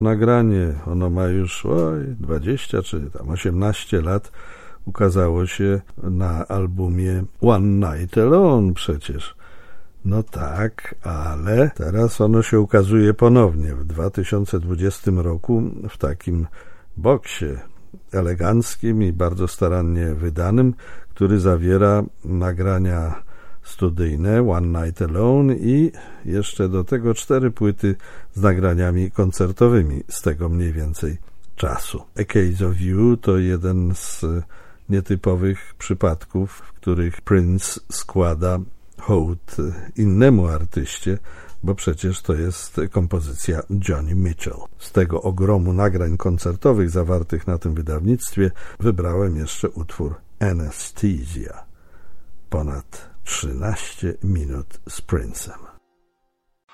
Nagranie, ono ma już 20 czy tam 18 lat, ukazało się na albumie One Night Alone przecież. No tak, ale teraz ono się ukazuje ponownie w 2020 roku w takim boksie eleganckim i bardzo starannie wydanym, który zawiera nagrania studyjne One Night Alone i jeszcze do tego 4 płyty z nagraniami koncertowymi z tego mniej więcej czasu. A Case of You to jeden z nietypowych przypadków, w których Prince składa hołd innemu artyście, bo przecież to jest kompozycja Joni Mitchell. Z tego ogromu nagrań koncertowych zawartych na tym wydawnictwie wybrałem jeszcze utwór Anesthesia. Ponad 13 minut z Prince'em.